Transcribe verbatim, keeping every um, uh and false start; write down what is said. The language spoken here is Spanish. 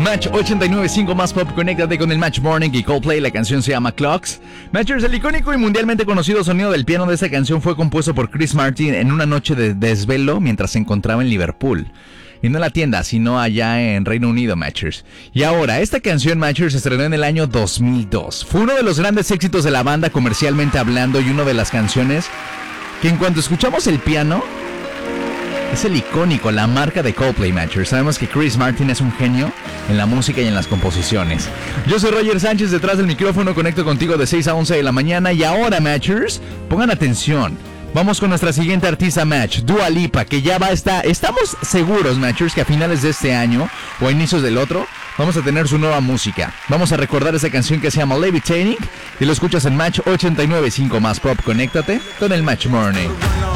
Match ochenta y nueve punto cinco más pop, conéctate con el Match Morning y Coldplay. La canción se llama Clocks. Matchers, el icónico y mundialmente conocido sonido del piano de esta canción fue compuesto por Chris Martin en una noche de desvelo mientras se encontraba en Liverpool. Y no en la tienda, sino allá en Reino Unido, Matchers. Y ahora, esta canción, Matchers, se estrenó en el año dos mil dos. Fue uno de los grandes éxitos de la banda comercialmente hablando y una de las canciones que en cuanto escuchamos el piano, es el icónico, la marca de Coldplay, Matchers. Sabemos que Chris Martin es un genio en la música y en las composiciones. Yo soy Roger Sánchez, detrás del micrófono, conecto contigo de seis a once de la mañana. Y ahora, Matchers, pongan atención. Vamos con nuestra siguiente artista, Match, Dua Lipa, que ya va a estar... Estamos seguros, Matchers, que a finales de este año o a inicios del otro vamos a tener su nueva música. Vamos a recordar esa canción que se llama Levitating y lo escuchas en Match ochenta y nueve punto cinco más pop. Conéctate con el Match Morning.